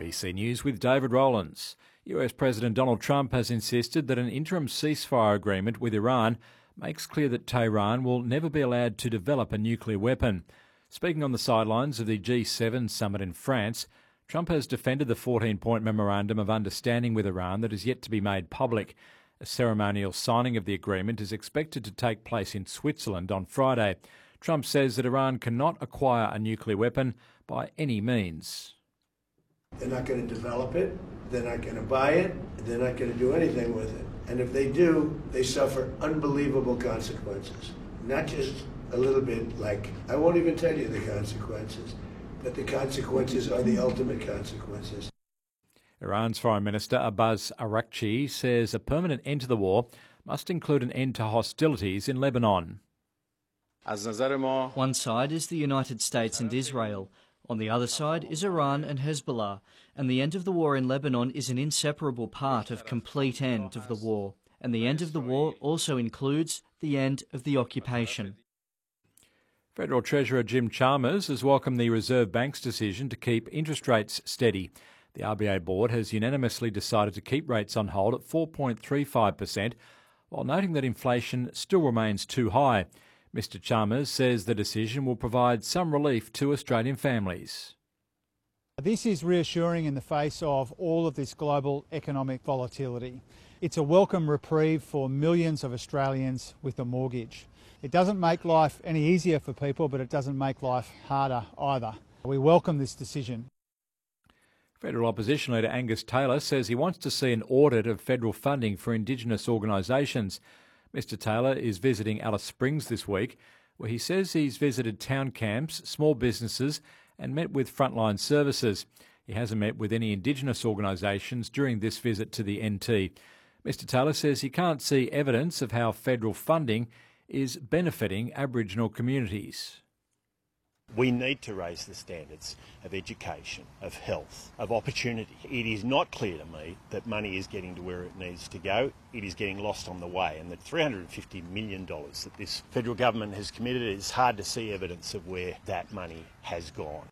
ABC News with David Rowlands. US President Donald Trump has insisted that an interim ceasefire agreement with Iran makes clear that Tehran will never be allowed to develop a nuclear weapon. Speaking on the sidelines of the G7 summit in France, Trump has defended the 14-point memorandum of understanding with Iran that is yet to be made public. A ceremonial signing of the agreement is expected to take place in Switzerland on Friday. Trump says that Iran cannot acquire a nuclear weapon by any means. They're not going to develop it, they're not going to buy it, they're not going to do anything with it. And if they do, they suffer unbelievable consequences. Not just a little bit like, I won't even tell you the consequences, but the consequences are the ultimate consequences. Iran's Foreign Minister Abbas Araghchi says a permanent end to the war must include an end to hostilities in Lebanon. One side is the United States and Israel. On the other side is Iran and Hezbollah, and the end of the war in Lebanon is an inseparable part of complete end of the war. And the end of the war also includes the end of the occupation. Federal Treasurer Jim Chalmers has welcomed the Reserve Bank's decision to keep interest rates steady. The RBA board has unanimously decided to keep rates on hold at 4.35%, while noting that inflation still remains too high. Mr Chalmers says the decision will provide some relief to Australian families. This is reassuring in the face of all of this global economic volatility. It's a welcome reprieve for millions of Australians with a mortgage. It doesn't make life any easier for people, but it doesn't make life harder either. We welcome this decision. Federal Opposition Leader Angus Taylor says he wants to see an audit of federal funding for Indigenous organisations. Mr Taylor is visiting Alice Springs this week, where he says he's visited town camps, small businesses and met with frontline services. He hasn't met with any Indigenous organisations during this visit to the NT. Mr Taylor says he can't see evidence of how federal funding is benefiting Aboriginal communities. We need to raise the standards of education, of health, of opportunity. It is not clear to me that money is getting to where it needs to go. It is getting lost on the way, and the $350 million that this federal government has committed, it's hard to see evidence of where that money has gone.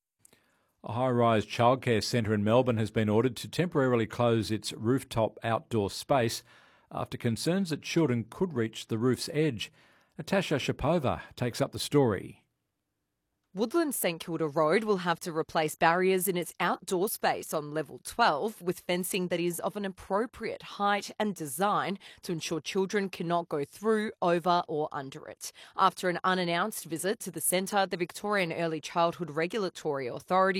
A high-rise childcare centre in Melbourne has been ordered to temporarily close its rooftop outdoor space after concerns that children could reach the roof's edge. Natasha Shapova takes up the story. Woodland St Kilda Road will have to replace barriers in its outdoor space on level 12 with fencing that is of an appropriate height and design to ensure children cannot go through, over or under it. After an unannounced visit to the centre, the Victorian Early Childhood Regulatory Authority